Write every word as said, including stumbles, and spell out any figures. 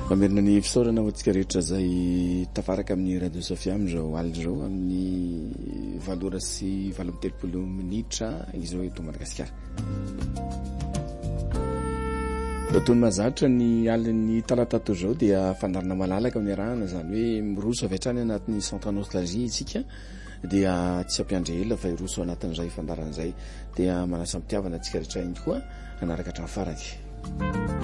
mamerina ny fisaorana ho antsika rehetra zay tafaraka amin'ny radio Sofia amizao aly zao amin'ny valora sy valo amby telopolo minitra izao eto Madagasikara. Tony mazatra ny alin'ny talata ato zao dia fandarana malalaka amin'ny arahana, zany hoe miroso avy hatrany anatin'ny centre nostalgie isika dia tsy ampiandry ela fa iroso anatin'izay fandaran'izay dia manasa mitiavana antsika rehetra ihany koa anaraka hatramin'ny farany.